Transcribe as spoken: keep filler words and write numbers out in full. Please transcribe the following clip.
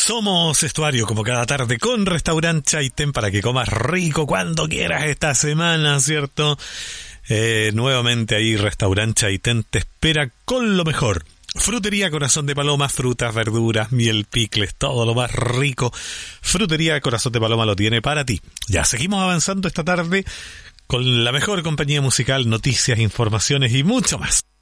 Somos Estuario, como cada tarde, con Restaurant Chaitén para que comas rico cuando quieras esta semana, ¿cierto? Eh, nuevamente ahí Restaurant Chaitén te espera con lo mejor. Frutería Corazón de Paloma, frutas, verduras, miel, picles, todo lo más rico. Frutería Corazón de Paloma lo tiene para ti. Ya, seguimos avanzando esta tarde con la mejor compañía musical, noticias, informaciones y mucho más.